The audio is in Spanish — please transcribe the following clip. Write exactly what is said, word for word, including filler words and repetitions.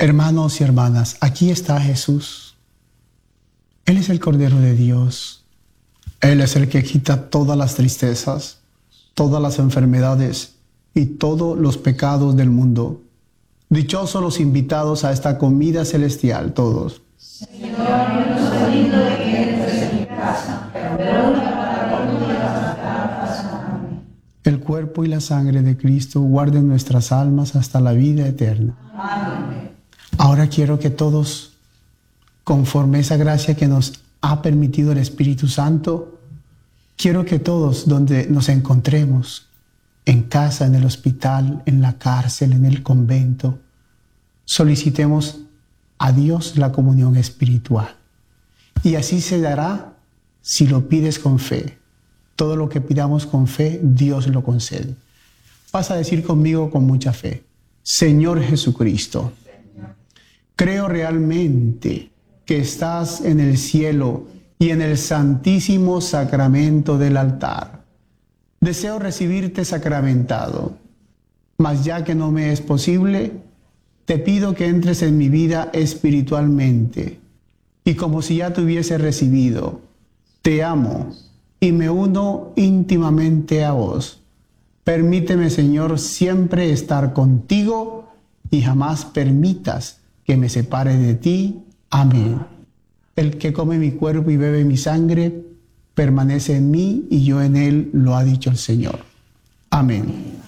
Hermanos y hermanas, aquí está Jesús. Él es el Cordero de Dios. Él es el que quita todas las tristezas, todas las enfermedades y todos los pecados del mundo. Dichosos los invitados a esta comida celestial, todos. Señor, yo no soy digno de que entres en mi casa, pero una palabra tuya bastará para sanarme. El cuerpo y la sangre de Cristo guarden nuestras almas hasta la vida eterna. Amén. Ahora quiero que todos, conforme esa gracia que nos ha permitido el Espíritu Santo, quiero que todos, donde nos encontremos, en casa, en el hospital, en la cárcel, en el convento, solicitemos a Dios la comunión espiritual. Y así se dará si lo pides con fe. Todo lo que pidamos con fe, Dios lo concede. Vas a decir conmigo con mucha fe: Señor Jesucristo, creo realmente que estás en el cielo y en el santísimo sacramento del altar. Deseo recibirte sacramentado, mas ya que no me es posible, te pido que entres en mi vida espiritualmente y como si ya te hubiese recibido. Te amo y me uno íntimamente a vos. Permíteme, Señor, siempre estar contigo y jamás permitas que me separe de ti. Amén. El que come mi cuerpo y bebe mi sangre permanece en mí y yo en él, lo ha dicho el Señor. Amén.